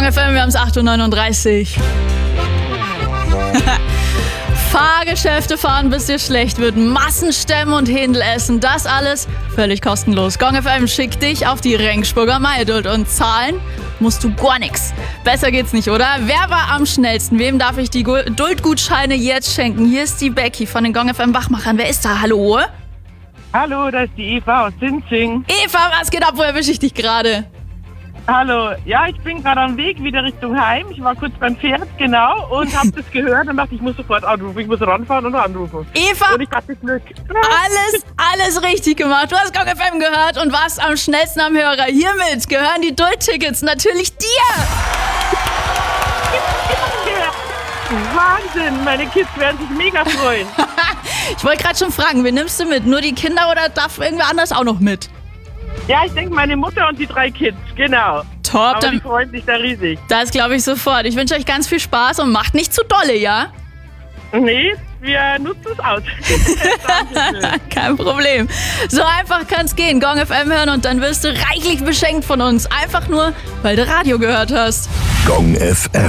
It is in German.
Gong FM, wir haben es 8.39 Uhr. Fahrgeschäfte fahren, bis dir schlecht wird, Massenstemmen und Händel essen, das alles völlig kostenlos. Gong FM schickt dich auf die Rengsburger Maidult und zahlen musst du gar nichts. Besser geht's nicht, oder? Wer war am schnellsten? Wem darf ich die Duldgutscheine jetzt schenken? Hier ist die Becky von den Gong FM Wachmachern. Wer ist da? Hallo? Hallo, da ist die Eva aus Sinzing. Eva, was geht ab? Wo erwische ich dich gerade? Hallo, ja, ich bin gerade am Weg wieder Richtung Heim. Ich war kurz beim Pferd, genau, und habe das gehört und dachte, ich muss sofort anrufen. Ich muss ranfahren und anrufen. Eva, und ich hatte Glück. alles richtig gemacht. Du hast Gong FM gehört und warst am schnellsten am Hörer. Hiermit gehören die Duld-Tickets natürlich dir. Wahnsinn, meine Kids werden sich mega freuen. Ich wollte gerade schon fragen, wen nimmst du mit? Nur die Kinder oder darf irgendwer anders auch noch mit? Ja, ich denke, meine Mutter und die 3 Kids, genau. Top, aber die freuen sich da riesig. Das glaube ich sofort. Ich wünsche euch ganz viel Spaß und macht nicht zu dolle, ja? Nee, wir nutzen es aus. Kein Problem. So einfach kann es gehen. Gong FM hören und dann wirst du reichlich beschenkt von uns. Einfach nur, weil du Radio gehört hast. Gong FM.